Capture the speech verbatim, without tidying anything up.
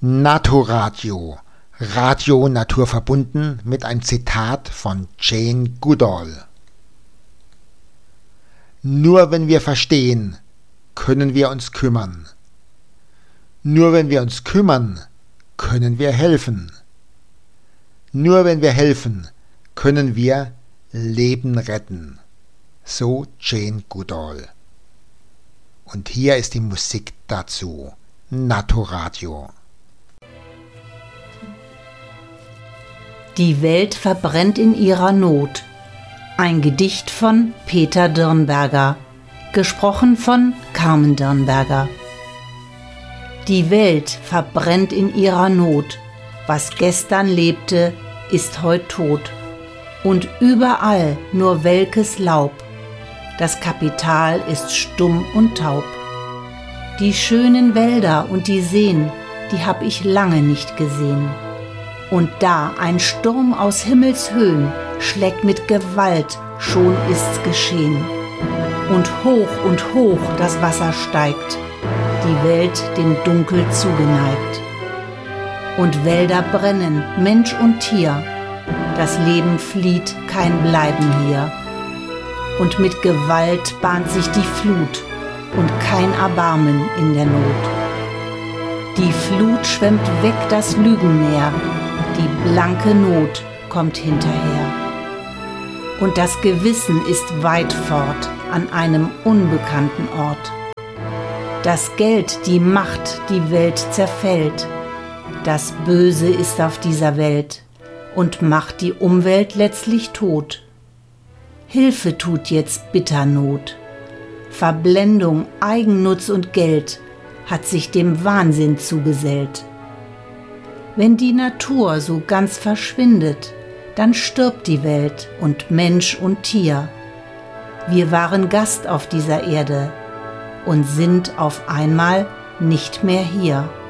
Naturradio. Radio naturverbunden mit einem Zitat von Jane Goodall. Nur wenn wir verstehen, können wir uns kümmern. Nur wenn wir uns kümmern, können wir helfen. Nur wenn wir helfen, können wir Leben retten. So Jane Goodall. Und hier ist die Musik dazu. Naturradio. Die Welt verbrennt in ihrer Not. Ein Gedicht von Peter Dirnberger, gesprochen von Carmen Dirnberger. Die Welt verbrennt in ihrer Not. Was gestern lebte, ist heut tot. Und überall nur welkes Laub. Das Kapital ist stumm und taub. Die schönen Wälder und die Seen, die hab ich lange nicht gesehen. Und da ein Sturm aus Himmelshöhen schlägt mit Gewalt, schon ist's geschehen. Und hoch und hoch das Wasser steigt, die Welt dem Dunkel zugeneigt. Und Wälder brennen, Mensch und Tier, das Leben flieht, kein Bleiben hier. Und mit Gewalt bahnt sich die Flut und kein Erbarmen in der Not. Die Flut schwemmt weg das Lügenmeer, die blanke Not kommt hinterher. Und das Gewissen ist weit fort an einem unbekannten Ort. Das Geld, die Macht, die Welt zerfällt. Das Böse ist auf dieser Welt und macht die Umwelt letztlich tot. Hilfe tut jetzt bitter Not. Verblendung, Eigennutz und Geld hat sich dem Wahnsinn zugesellt. Wenn die Natur so ganz verschwindet, dann stirbt die Welt und Mensch und Tier. Wir waren Gast auf dieser Erde und sind auf einmal nicht mehr hier.